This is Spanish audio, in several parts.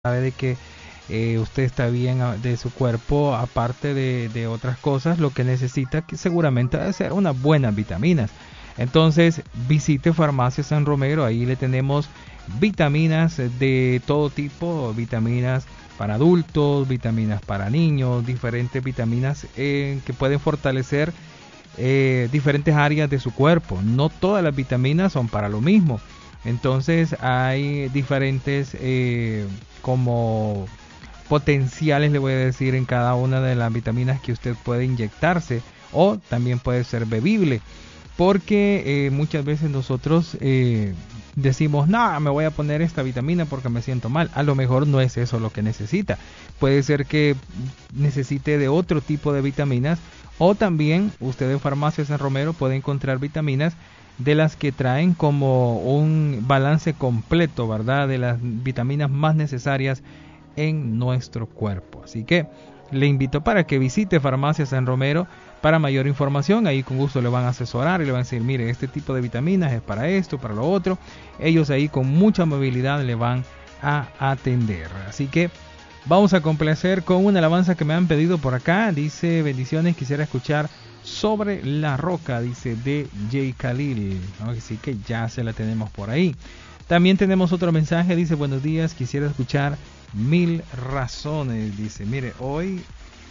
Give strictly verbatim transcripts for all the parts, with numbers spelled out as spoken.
sabe de que eh, usted está bien a- de su cuerpo, aparte de, de otras cosas, lo que necesita que seguramente debe ser unas buenas vitaminas. Entonces visite Farmacia San Romero, ahí le tenemos vitaminas de todo tipo, vitaminas para adultos, vitaminas para niños, diferentes vitaminas eh, que pueden fortalecer eh, diferentes áreas de su cuerpo. No todas las vitaminas son para lo mismo. Entonces hay diferentes eh, como potenciales, le voy a decir, en cada una de las vitaminas que usted puede inyectarse, o también puede ser bebible, porque eh, muchas veces nosotros eh, decimos, no, me voy a poner esta vitamina porque me siento mal. A lo mejor no es eso lo que necesita. Puede ser que necesite de otro tipo de vitaminas, o también usted en Farmacia San Romero puede encontrar vitaminas de las que traen como un balance completo, ¿verdad? De las vitaminas más necesarias en nuestro cuerpo. Así que le invito para que visite Farmacia San Romero para mayor información. Ahí con gusto le van a asesorar y le van a decir, mire, este tipo de vitaminas es para esto, para lo otro. Ellos ahí con mucha amabilidad le van a atender. Así que vamos a complacer con una alabanza que me han pedido por acá. Dice, bendiciones, quisiera escuchar Sobre la Roca, dice, de Jay Khalil. Así que ya se la tenemos por ahí. También tenemos otro mensaje, dice, buenos días, quisiera escuchar Mil Razones. Dice, mire, hoy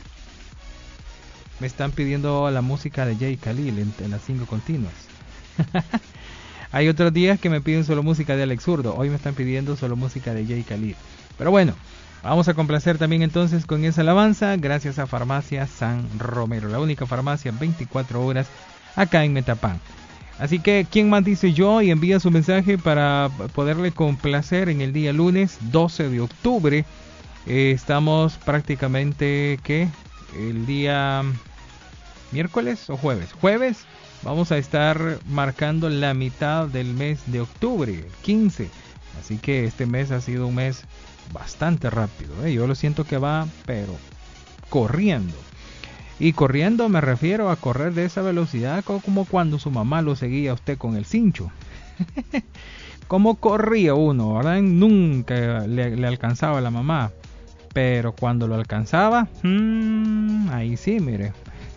me están pidiendo la música de Jay Khalil en, en las cinco continuas. Hay otros días que me piden solo música de Alex Zurdo. Hoy me están pidiendo solo música de Jay Khalil. Pero bueno, vamos a complacer también entonces con esa alabanza, gracias a Farmacia San Romero, la única farmacia veinticuatro horas acá en Metapán. Así que, ¿quién más dice yo? Y envía su mensaje para poderle complacer en el día lunes doce de octubre. Eh, estamos prácticamente, ¿qué? El día miércoles o jueves. Jueves vamos a estar marcando la mitad del mes de octubre, quince. Así que este mes ha sido un mes bastante rápido, ¿eh? Yo lo siento que va, pero corriendo. Y corriendo me refiero a correr de esa velocidad como cuando su mamá lo seguía a usted con el cincho. Como corría uno, ¿verdad? Nunca le, le alcanzaba a la mamá. Pero cuando lo alcanzaba, mmm, ahí sí, mire.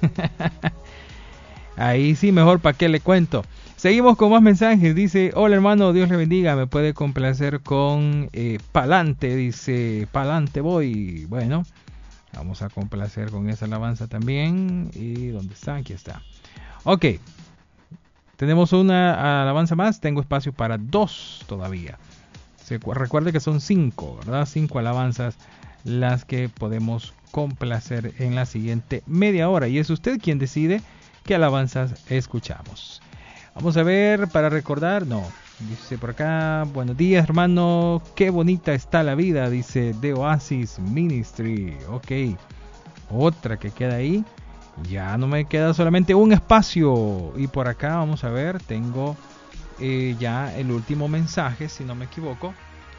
Ahí sí, mejor para qué le cuento. Seguimos con más mensajes. Dice, hola hermano, Dios le bendiga. Me puede complacer con eh, Palante. Dice, Palante voy. Bueno, vamos a complacer con esa alabanza también. ¿Y dónde está? Aquí está. Ok. Tenemos una alabanza más. Tengo espacio para dos todavía. Se, recuerde que son cinco, ¿verdad? Cinco alabanzas las que podemos complacer en la siguiente media hora. Y es usted quien decide qué alabanzas escuchamos. Vamos a ver, para recordar, no, dice por acá, buenos días hermano, qué bonita está la vida, dice The Oasis Ministry. Ok, otra que queda ahí, ya no me queda solamente un espacio. Y por acá vamos a ver, tengo eh, ya el último mensaje, si no me equivoco,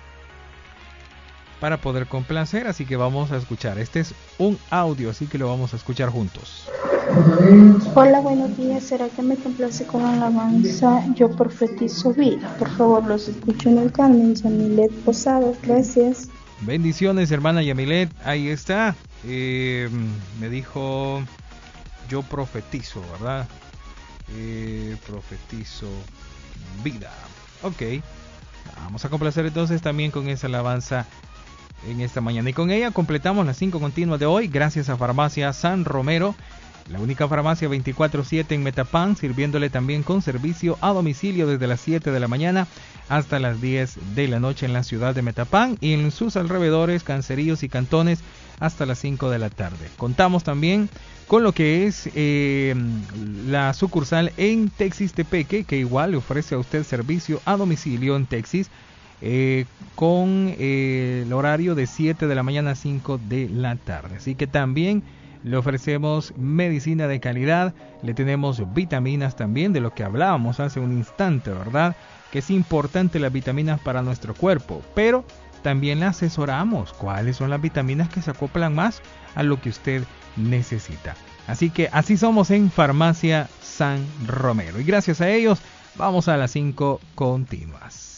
para poder complacer, así que vamos a escuchar. Este es un audio, así que lo vamos a escuchar juntos. Hola, buenos días. ¿Será que me complace con la alabanza Yo Profetizo Vida? Por favor, los escucho en el Carmen Yamilet Posada. Gracias. Bendiciones, hermana Yamilet. Ahí está. Eh, me dijo Yo Profetizo, ¿verdad? Eh, profetizo Vida. Ok. Vamos a complacer entonces también con esa alabanza en esta mañana. Y con ella completamos las cinco continuas de hoy, gracias a Farmacia San Romero, la única farmacia veinticuatro siete en Metapán, sirviéndole también con servicio a domicilio desde las siete de la mañana hasta las diez de la noche en la ciudad de Metapán y en sus alrededores, caseríos y cantones hasta las cinco de la tarde. Contamos también con lo que es eh, la sucursal en Texistepeque, que igual le ofrece a usted servicio a domicilio en Texas, eh, con eh, el horario de siete de la mañana a cinco de la tarde. Así que también le ofrecemos medicina de calidad, le tenemos vitaminas también, de lo que hablábamos hace un instante, ¿verdad? Que es importante las vitaminas para nuestro cuerpo, pero también le asesoramos cuáles son las vitaminas que se acoplan más a lo que usted necesita. Así que así somos en Farmacia San Romero. Y gracias a ellos, vamos a las cinco continuas.